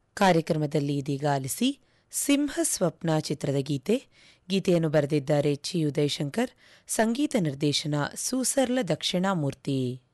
ಕಾರ್ಯಕ್ರಮದಲ್ಲಿ ಇದೀಗ ಆಲಿಸಿ ಸಿಂಹ ಸ್ವಪ್ನ ಚಿತ್ರದ ಗೀತೆಯನ್ನು ಬರೆದಿದ್ದಾರೆ ಚಿ ಉದಯಶಂಕರ್, ಸಂಗೀತ ನಿರ್ದೇಶನ ಸೂಸರ್ಲ ದಕ್ಷಿಣಾಮೂರ್ತಿ.